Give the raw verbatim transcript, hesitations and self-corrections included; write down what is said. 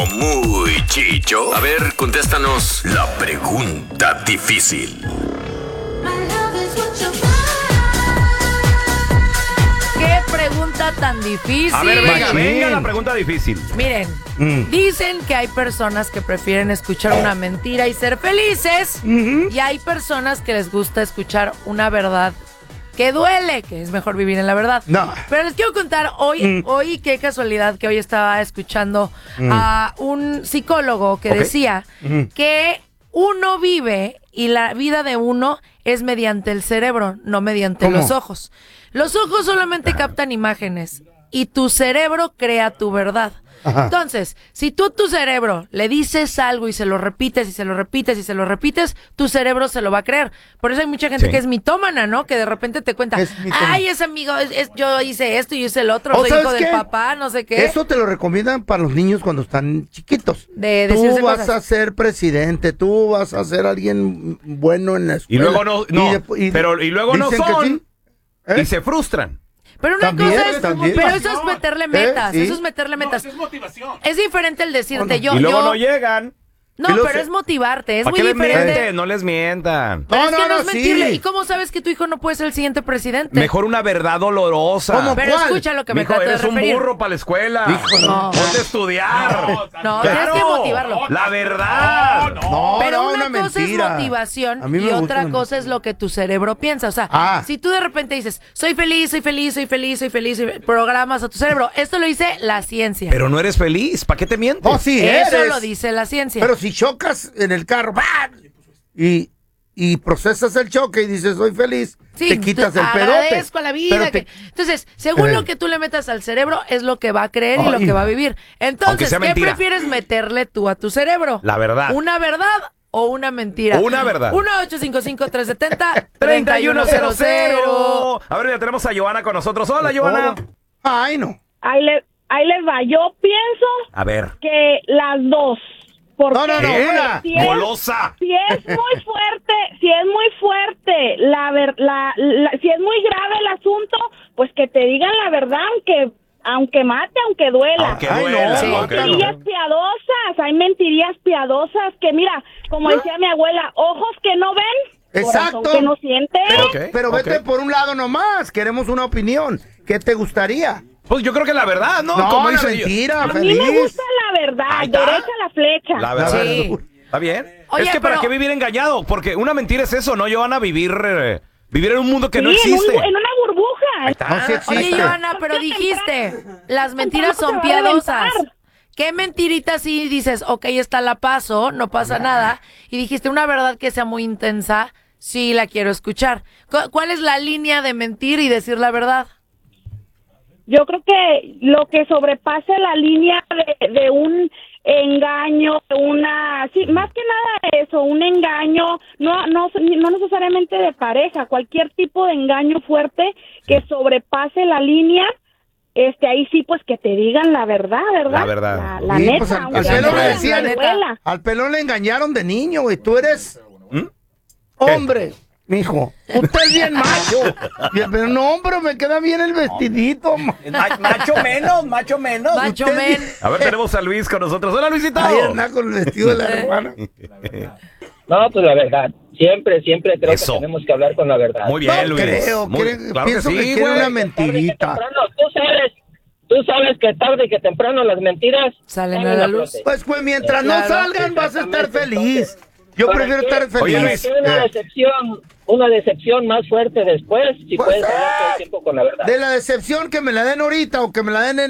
muy chicho? A ver, contéstanos la pregunta difícil. ¿Qué pregunta tan difícil? A ver, venga, venga la pregunta difícil. Miren, mm. dicen que hay personas que prefieren escuchar una mentira y ser felices, uh-huh. y hay personas que les gusta escuchar una verdad que duele, que es mejor vivir en la verdad. No. Pero les quiero contar hoy, mm. hoy qué casualidad que hoy estaba escuchando mm. a un psicólogo que okay. decía mm. que uno vive y la vida de uno es mediante el cerebro, no mediante ¿Cómo? los ojos. Los ojos solamente captan imágenes y tu cerebro crea tu verdad. Ajá. Entonces, si tú a tu cerebro le dices algo y se lo repites y se lo repites y se lo repites, tu cerebro se lo va a creer. Por eso hay mucha gente sí. que es mitómana, ¿no? Que de repente te cuenta, ay, ese amigo, es, es, yo hice esto y yo hice el otro, soy hijo del papá, no sé qué. Eso te lo recomiendan para los niños cuando están chiquitos. De tú vas cosas. a ser presidente, tú vas a ser alguien bueno en la escuela. Y luego no, no, y de, y pero y luego no son, sí, ¿eh? Y se frustran. Pero una ¿También? cosa es, ¿También? pero eso es meterle metas, ¿Eh? ¿Sí? eso es meterle metas. No, eso es motivación. Es diferente el decirte bueno, yo, y luego yo, no llegan. No, pero se... es motivarte, es muy qué diferente. Les mienten? No les mientan. Pero no, es que no, no, no es mentirle. sí. ¿Y cómo sabes que tu hijo no puede ser el siguiente presidente? Mejor una verdad dolorosa. ¿Cómo Pero cuál? escucha lo que me Mijo, trato de eres un referir. burro para la escuela. Hijo, no. Ponte a estudiar. No, no claro. tienes que motivarlo. La verdad. No, no. No, Pero no, una, una cosa mentira. es motivación A mí me y gusta otra una cosa es lo que tu cerebro piensa. O sea, ah. si tú de repente dices, soy feliz, soy feliz, soy feliz, soy feliz, soy... programas a tu cerebro. Esto lo dice la ciencia. Pero no eres feliz. ¿Para qué te mientes? Oh, sí, Eso eres. lo dice la ciencia. Pero si chocas en el carro, ¡bah! Y, y procesas el choque y dices, soy feliz, sí, te quitas el pedote. Agradezco a la vida. Te... Que... Entonces, según eh. lo que tú le metas al cerebro, es lo que va a creer y Ay. lo que va a vivir. Entonces, ¿qué mentira. prefieres meterle tú a tu cerebro? La verdad. ¿Una verdad o una mentira? Una verdad. uno ocho cinco cinco, tres siete cero, tres uno cero cero. A ver, ya tenemos a Joana con nosotros. Hola, Joana. Oh. Ay, no. Ahí, le, ahí les va. Yo pienso A ver. que las dos. Porque No, no, no, ¿Qué? una. Si es, ¡Golosa! si es muy fuerte, si es muy fuerte, la, ver, la, la si es muy grave el asunto, pues que te digan la verdad, aunque aunque mate, aunque duela. Aunque Ay, duela. no, Hay sí, mentirillas piadosas, hay mentirillas piadosas que mira, como decía mi abuela, ojos que no ven, Exacto. corazón que no siente. Pero, Ok, pero vete ok. por un lado nomás, queremos una opinión. ¿Qué te gustaría? Pues yo creo que la verdad, ¿no? No, Como una dice yo- mentira, A feliz. mí me gusta la verdad, Ahí está. derecha a la flecha. La verdad. Sí. ¿Está bien? Oye, es que para pero- qué vivir engañado, porque una mentira es eso, ¿no, Joana? Vivir, eh, vivir en un mundo que Sí, no en, existe. un- en una burbuja. Ahí está. No, sí existe. Oye, Joana, pero dijiste, las mentiras son Temprano se va a piadosas. reventar. ¿Qué mentirita si dices, ok, esta la paso, no pasa nada? Y dijiste una verdad que sea muy intensa, sí la quiero escuchar. ¿Cu- ¿Cuál es la línea de mentir y decir la verdad? Yo creo que lo que sobrepase la línea de, de un engaño, una, sí, más que nada eso, un engaño, no, no, no necesariamente de pareja, cualquier tipo de engaño fuerte que sobrepase la línea, este, ahí sí, pues que te digan la verdad, ¿verdad? La verdad. La, la Sí, neta, pues, al- aunque al la pelón le duela, decían- la duela. Al pelón le engañaron de niño, güey. Tú eres ¿Mm? hombre, mijo. Usted es bien macho. Y el pelón, no, pero me queda bien el vestidito. ma- Macho menos, macho menos. Macho Usted- men. A ver, tenemos a Luis con nosotros. Hola, Luisito. Ahí anda con el vestido de la hermana. No, pues la verdad. Siempre, siempre creo Eso. que tenemos que hablar con la verdad. Muy bien, No Luis. creo, Muy- quiere- claro que pienso que sí, quiere güey. una mentirita. Temprano, tú sabes, tú sabes que tarde y que temprano las mentiras Salen salen a la a luz. flote. Pues, pues mientras no Claro. salgan vas a estar Exactamente, feliz. Yo ¿Para prefiero qué? estar Oye, feliz. Luis, ¿Para qué una Eh, decepción, una decepción más fuerte después si Pues, puedes hablar todo el tiempo con la verdad? de la decepción que me la den ahorita o que me la den en